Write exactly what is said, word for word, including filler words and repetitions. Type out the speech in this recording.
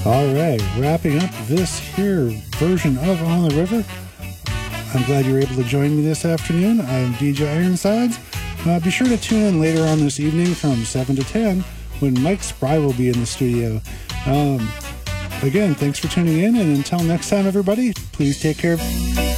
All right, wrapping up this here version of On the River. I'm glad you were able to join me this afternoon. I'm D J Ironsides. Uh, be sure to tune in later on this evening from seven to ten when Mike Spry will be in the studio. Um, again, thanks for tuning in, and until next time, everybody, please take care of